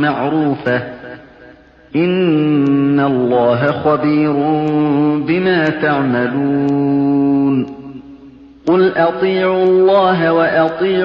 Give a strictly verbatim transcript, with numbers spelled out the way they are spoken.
مَّعْرُوفَةٍ إِنَّ اللَّهَ خَبِيرٌ بِمَا تَعْمَلُونَ قُلْ أَطِيعُوا اللَّهَ وَأَطِيعُوا